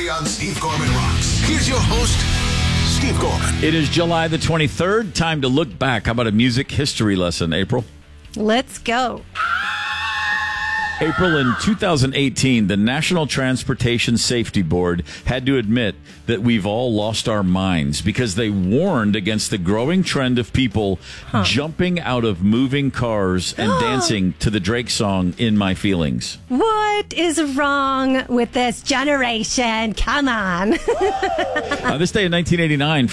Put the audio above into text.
only on Steve Gorman Rocks. Here's your host, Steve Gorman. It is July the 23rd. Time to look back. How about a music history lesson, April? Let's go. April, in 2018, the National Transportation Safety Board had to admit that we've all lost our minds because they warned against the growing trend of people jumping out of moving cars and dancing to the Drake song, In My Feelings. What is wrong with this generation? Come on. This day in 1989,